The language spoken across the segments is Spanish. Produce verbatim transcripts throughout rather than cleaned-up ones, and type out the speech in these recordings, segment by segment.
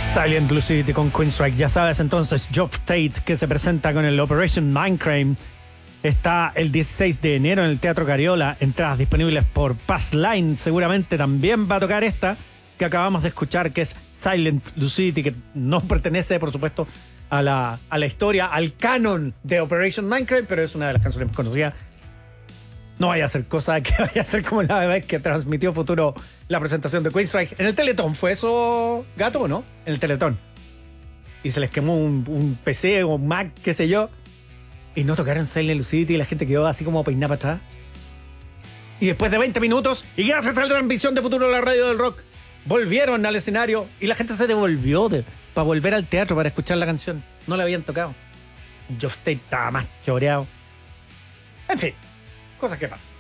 Silent Lucidity con Queenstrike. Ya sabes entonces, Geoff Tate, que se presenta con el Operation Mindcrime, está el dieciséis de enero en el Teatro Cariola. Entradas disponibles por Passline. Seguramente también va a tocar esta que acabamos de escuchar, que es Silent Lucidity, que no pertenece, por supuesto, a la, a la historia, al canon de Operation Mindcrime, pero es una de las canciones más conocidas. No vaya a ser cosa que vaya a ser como la vez que transmitió Futuro la presentación de Queenstrike en el Teletón. ¿Fue eso, Gato, o no? En el Teletón. Y se les quemó un, un P C o un Mac, qué sé yo. Y no tocaron Silent Lucidity y la gente quedó así como peinada para atrás. Y después de veinte minutos, y gracias a la transmisión de Futuro de la radio del rock, volvieron al escenario y la gente se devolvió de, para volver al teatro para escuchar la canción. No la habían tocado. Y Geoff Tate estaba más choreado. En fin. Cosas que pasan.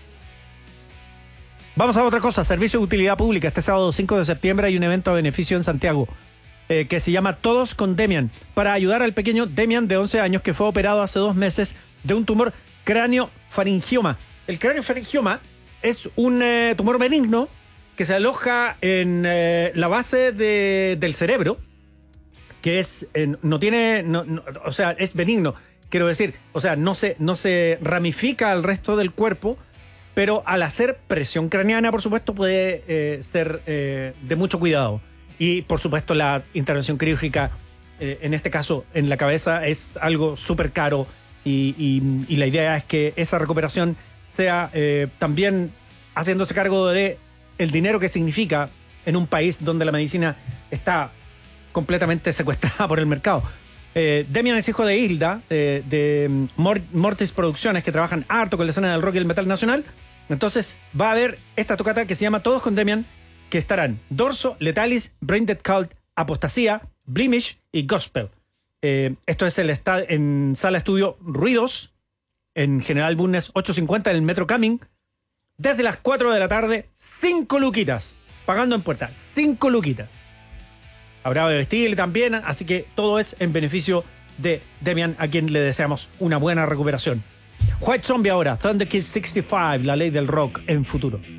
Vamos a otra cosa. Servicio de utilidad pública. Este sábado cinco de septiembre hay un evento a beneficio en Santiago eh, que se llama Todos con Demian, para ayudar al pequeño Demian de once años que fue operado hace dos meses de un tumor cráneo-faringioma. El cráneo-faringioma es un eh, tumor benigno que se aloja en eh, la base de, del cerebro, que es eh, no tiene no, no, o sea, es benigno. Quiero decir, o sea, no se, no se ramifica al resto del cuerpo, pero al hacer presión craneana, por supuesto, puede eh, ser eh, de mucho cuidado. Y, por supuesto, la intervención quirúrgica, eh, en este caso, en la cabeza, es algo súper caro. Y, y, y la idea es que esa recuperación sea eh, también haciéndose cargo de el dinero que significa en un país donde la medicina está completamente secuestrada por el mercado. Eh, Demian es hijo de Hilda, eh, de Mort Mortis Producciones, que trabajan harto con la escena del rock y el metal nacional. Entonces va a haber esta tocata que se llama Todos con Demian, que estarán Dorso, Letalis, Brain Dead Cult, Apostasía, Blemish y Gospel. Eh, esto es el en Sala Estudio Ruidos, en General Bulnes ochocientos cincuenta en el Metro Camin, desde las cuatro de la tarde, cinco luquitas, pagando en puerta, cinco luquitas. Habrá bebestible también, así que todo es en beneficio de Demian, a quien le deseamos una buena recuperación. White Zombie ahora, Thunder Kiss sesenta y cinco, la ley del rock en Futuro.